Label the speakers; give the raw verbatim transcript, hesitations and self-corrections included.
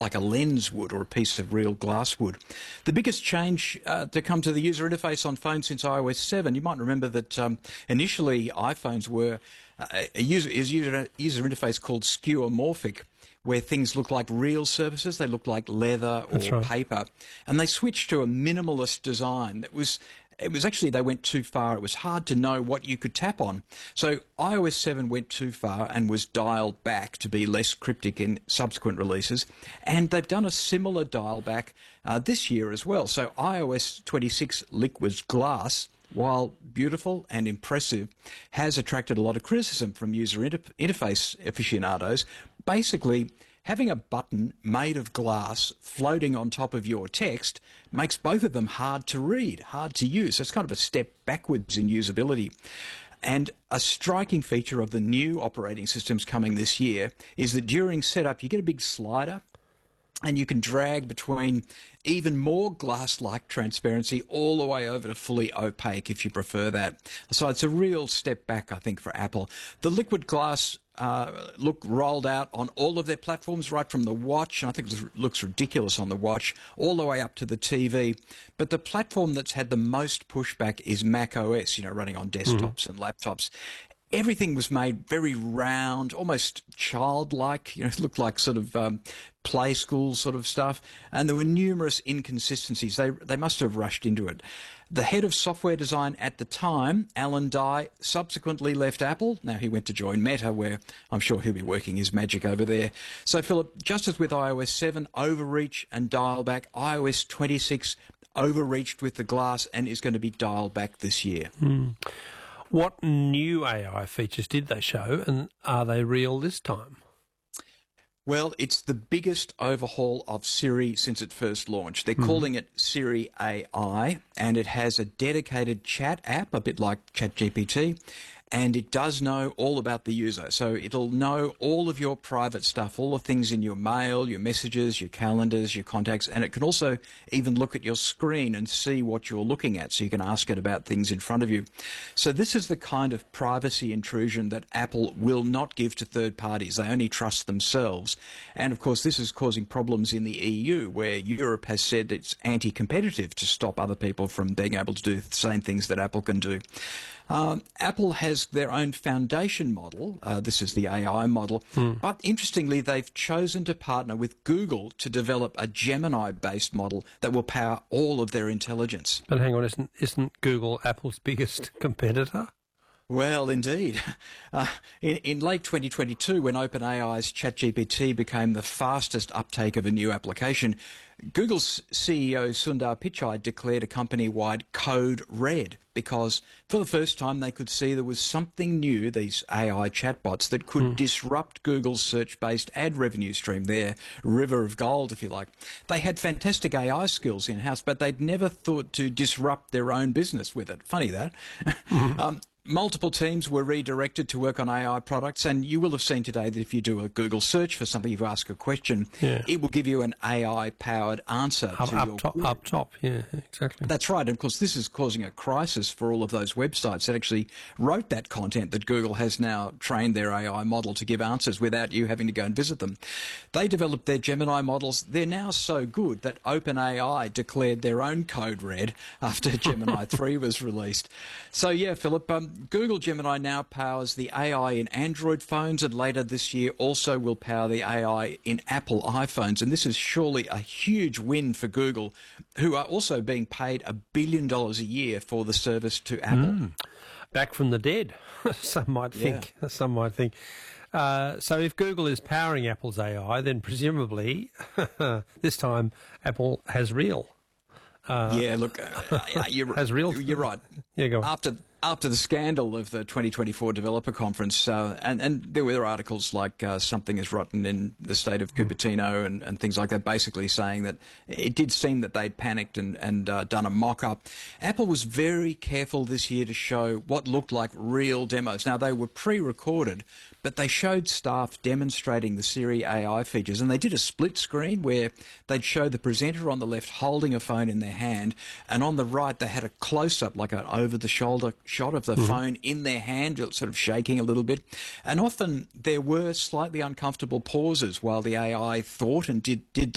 Speaker 1: like a lens would or a piece of real glass would. The biggest change uh, to come to the user interface on phones since i O S seven, you might remember that um, initially iPhones were uh, a user, is user, user interface called skeuomorphic, where things look like real surfaces, they look like leather or
Speaker 2: That's right.
Speaker 1: paper, and they switched to a minimalist design that was It was actually, they went too far. It was hard to know what you could tap on. So i O S seven went too far and was dialed back to be less cryptic in subsequent releases. And they've done a similar dial back uh, this year as well. So i O S twenty-six Liquid Glass, while beautiful and impressive, has attracted a lot of criticism from user inter- interface aficionados. Basically, having a button made of glass floating on top of your text makes both of them hard to read, hard to use. So it's kind of a step backwards in usability. And a striking feature of the new operating systems coming this year is that during setup, you get a big slider and you can drag between even more glass-like transparency all the way over to fully opaque if you prefer that. So it's a real step back, I think, for Apple. The liquid glass uh, look rolled out on all of their platforms, right from the watch, and I think it looks ridiculous on the watch, all the way up to the T V. But the platform that's had the most pushback is Mac O S, you know, running on desktops mm-hmm. and laptops. Everything was made very round, almost childlike, you know, it looked like sort of um, play school sort of stuff. And there were numerous inconsistencies. They, they must have rushed into it. The head of software design at the time, Alan Dye, subsequently left Apple. Now he went to join Meta, where I'm sure he'll be working his magic over there. So, Philip, just as with i O S seven, overreach and dial back, i O S twenty-six overreached with the glass and is going to be dialed back this year.
Speaker 2: Mm. What new A I features did they show, and are they real this time?
Speaker 1: Well, it's the biggest overhaul of Siri since it first launched. They're mm. calling it Siri A I, and it has a dedicated chat app, a bit like ChatGPT, and it does know all about the user. So it'll know all of your private stuff, all the things in your mail, your messages, your calendars, your contacts, and it can also even look at your screen and see what you're looking at, so you can ask it about things in front of you. So this is the kind of privacy intrusion that Apple will not give to third parties. They only trust themselves. And of course, this is causing problems in the E U, where Europe has said it's anti-competitive to stop other people from being able to do the same things that Apple can do. Um, Apple has their own foundation model. Uh, this is the A I model. Mm. But interestingly, they've chosen to partner with Google to develop a Gemini-based model that will power all of their intelligence.
Speaker 2: But hang on, isn't, isn't Google Apple's biggest competitor?
Speaker 1: Well, indeed. Uh, in, in late twenty twenty-two, when OpenAI's ChatGPT became the fastest uptake of a new application, Google's C E O Sundar Pichai declared a company-wide code red because for the first time they could see there was something new, these A I chatbots, that could mm. disrupt Google's search-based ad revenue stream, their river of gold, if you like. They had fantastic A I skills in-house, but they'd never thought to disrupt their own business with it. Funny that. Mm. um, Multiple teams were redirected to work on A I products, and you will have seen today that if you do a Google search for something, if you ask a question, yeah. it will give you an A I-powered answer.
Speaker 2: Up,
Speaker 1: to
Speaker 2: up
Speaker 1: your
Speaker 2: top, up top, yeah, exactly.
Speaker 1: That's right, and of course this is causing a crisis for all of those websites that actually wrote that content that Google has now trained their A I model to give answers without you having to go and visit them. They developed their Gemini models. They're now so good that OpenAI declared their own code red after Gemini three was released. So yeah, Philip, um, Google Gemini now powers the A I in Android phones, and later this year also will power the A I in Apple iPhones. And this is surely a huge win for Google, who are also being paid a billion dollars a year for the service to Apple.
Speaker 2: Mm. Back from the dead, some might think. Yeah. Some might think. Uh, so if Google is powering Apple's A I, then presumably this time Apple has real.
Speaker 1: Uh, yeah, look, uh, you're,
Speaker 2: has real.
Speaker 1: You're right.
Speaker 2: Yeah, go on.
Speaker 1: After after the scandal of the twenty twenty-four developer conference, uh, and and there were articles like uh, something is rotten in the state of Cupertino and, and things like that, basically saying that it did seem that they'd panicked and and uh, done a mock-up. Apple was very careful this year to show what looked like real demos. Now they were pre-recorded, but they showed staff demonstrating the Siri A I features, and they did a split screen where they'd show the presenter on the left holding a phone in their hand, and on the right they had a close-up, like an over-the-shoulder shot of the mm-hmm. phone in their hand, sort of shaking a little bit. And often there were slightly uncomfortable pauses while the A I thought and did, did the